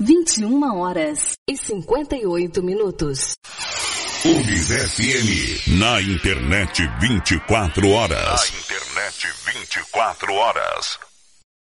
21h58. UNIS FM, na internet 24 horas. Na internet 24 horas.